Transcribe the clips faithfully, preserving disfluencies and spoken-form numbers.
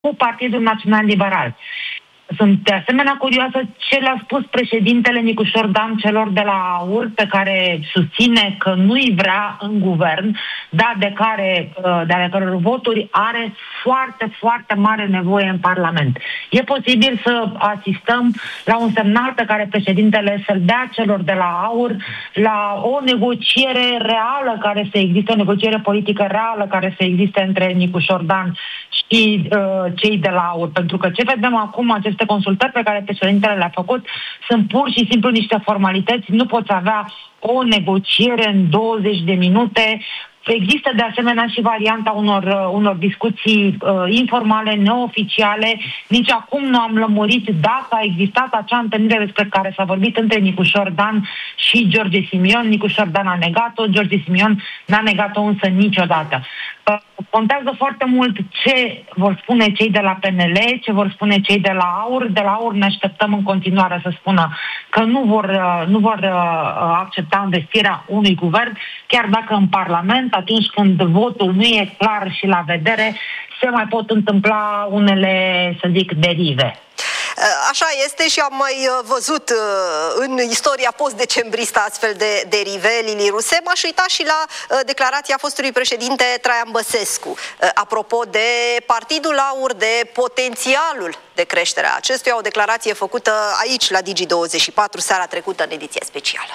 cu Partidul Național Liberal. Sunt de asemenea curioasă ce le-a spus președintele Nicușor Dan celor de la A U R, pe care susține că nu-i vrea în guvern, dar de care, de ale căror voturi are foarte, foarte mare nevoie în Parlament. E posibil să asistăm la un semnal pe care președintele să-l dea celor de la A U R, la o negociere reală care să existe, o negociere politică reală care să existe între Nicușor Dan și uh, cei de la A U R. Pentru că ce vedem acum, aceste consultări pe care președintele le-a făcut, sunt pur și simplu niște formalități. Nu poți avea o negociere în douăzeci de minute. Există de asemenea și varianta unor, uh, unor discuții uh, informale, neoficiale. Nici acum nu am lămurit dacă a existat acea întâlnire despre care s-a vorbit între Nicușor Dan și George Simion. Nicușor Dan a negat-o, George Simion n-a negat-o însă niciodată. Uh, contează foarte mult ce vor spune cei de la P N L, ce vor spune cei de la A U R. De la A U R ne așteptăm în continuare să spună că nu vor, uh, nu vor uh, accepta învestirea unui guvern, chiar dacă în Parlament, atunci când votul nu e clar și la vedere, se mai pot întâmpla unele, să zic, derive. Așa este și am mai văzut în istoria post-decembristă astfel de derive, Lili Ruse. M-aș uita și la declarația fostului președinte Traian Băsescu, apropo de Partidul A U R, de potențialul de creștere a acestuia, o declarație făcută aici la Digi douăzeci și patru seara trecută în ediția specială.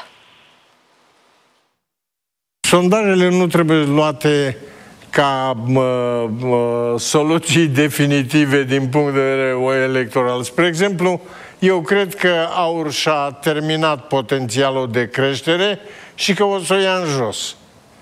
Sondajele nu trebuie luate ca mă, mă, soluții definitive din punct de vedere electoral. Spre exemplu, eu cred că A U R și-a terminat potențialul de creștere și că o să o ia în jos.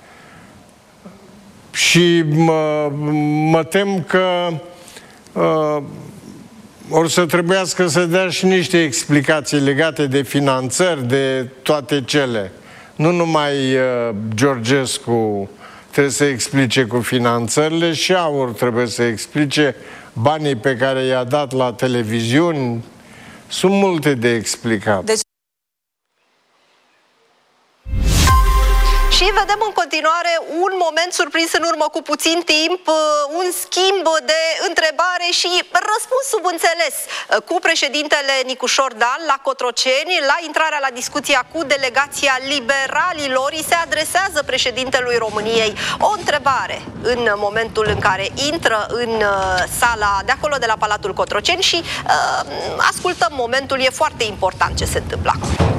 Și mă, mă tem că uh, or să trebuiască să dea și niște explicații legate de finanțări, de toate cele. Nu numai uh, Georgescu trebuie să explice cu finanțările, și A U R trebuie să explice banii pe care i-a dat la televiziuni. Sunt multe de explicat. Deci... Și vedem în continuare un moment surprins în urmă cu puțin timp, un schimb de întrebare și răspuns subînțeles cu președintele Nicușor Dan la Cotroceni, la intrarea la discuția cu delegația liberalilor. Îi se adresează președintelui României o întrebare în momentul în care intră în sala de acolo, de la Palatul Cotroceni, și uh, ascultăm momentul. E foarte important ce se întâmplă acolo.